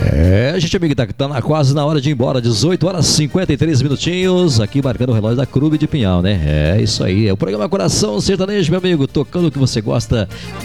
Gente amiga, tá quase na hora de ir embora, 18 horas 53 minutinhos, aqui marcando o relógio da Clube de Pinhal, né? É isso aí, é o programa Coração Sertanejo, meu amigo, tocando o que você gosta